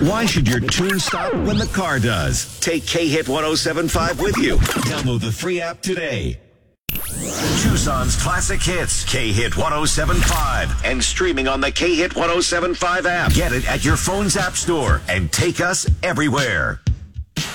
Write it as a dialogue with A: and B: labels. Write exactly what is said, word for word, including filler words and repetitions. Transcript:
A: Why should your tune stop when the car does? Take K-Hit ten seventy-five with you. Download the free app today. Tucson's classic hits, K-Hit ten seventy-five, and streaming on the K-Hit ten seventy-five app. Get it at your phone's app store and take us everywhere.